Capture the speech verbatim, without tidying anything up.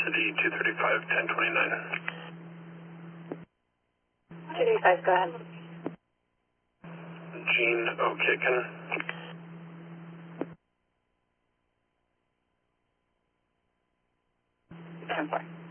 City two thirty-five, ten twenty-nine. two thirty-five, go ahead. Gene O'Kicken. ten four.